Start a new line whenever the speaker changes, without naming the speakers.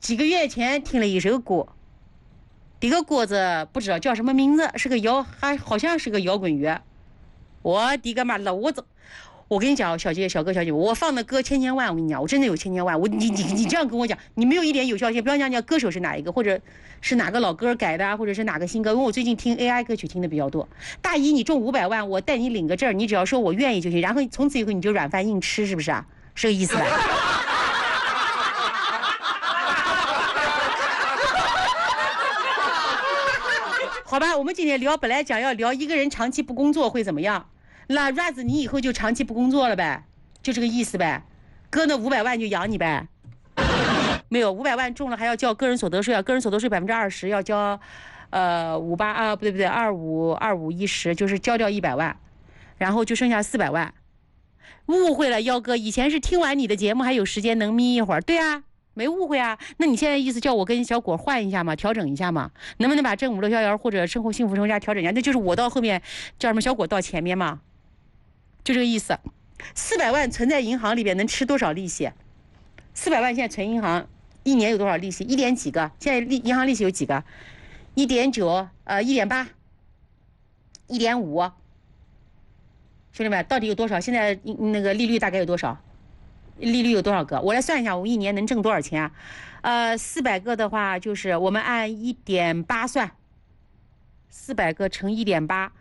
几个月前听了一首歌，这个歌子不知道叫什么名字，还好像是个摇滚乐。我的个妈，老子！我跟你讲，小哥小姐，我放的歌千千万，我跟你讲，我真的有千千万。你这样跟我讲，你没有一点有效性，不要讲歌手是哪一个，或者是哪个老歌改的，或者是哪个新歌。因为我最近听 AI 歌曲听的比较多。大姨，你中500万，我带你领个证，你只要说我愿意就行，然后从此以后你就软饭硬吃，是不是啊？是个意思吧？好吧，我们今天本来讲要聊一个人长期不工作会怎么样。那 Raz 你以后就长期不工作了呗，就这个意思呗，哥那500万就养你呗。没有500万中了还要交个人所得税啊，个人所得税20%要交58啊，不对252510，就是交掉100万，然后就剩下400万。误会了，幺哥，以前是听完你的节目还有时间能眯一会儿，对啊，没误会啊。那你现在意思叫我跟小果换一下嘛，调整一下嘛？能不能把正午乐逍遥或者生活幸福成家调整一下？那就是我到后面叫什么，小果到前面嘛，就这个意思。400万存在银行里边能吃多少利息？400万现在存银行一年有多少利息？1点几个？现在银行利息有几个？1.9，1.8，1.5。兄弟们，到底有多少？现在那个利率大概有多少？利率有多少个？我来算一下，我一年能挣多少钱啊？400个的话，就是我们按1.8算，400个乘1.8。